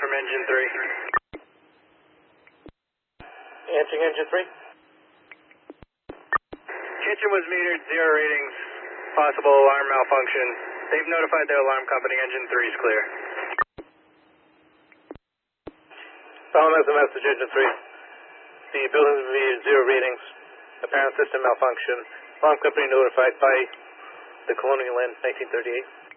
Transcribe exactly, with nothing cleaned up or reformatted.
from engine three. Answering engine three. Kitchen was metered, zero readings, possible alarm malfunction. They've notified their alarm company, engine three is clear. Following as a message, engine three. The building will be zero readings, apparent system malfunction. Alarm company notified by the Colonial Inn, nineteen thirty-eight.